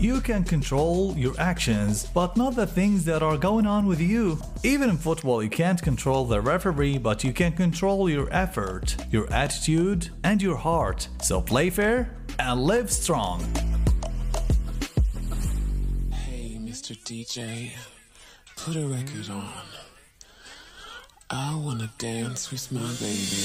You can control your actions, but not the things that are going on with you. Even in football, you can't control the referee, but you can control your effort, your attitude, and your heart. So play fair and live strong. Hey, Mr. DJ, put a record on. I wanna dance with my baby.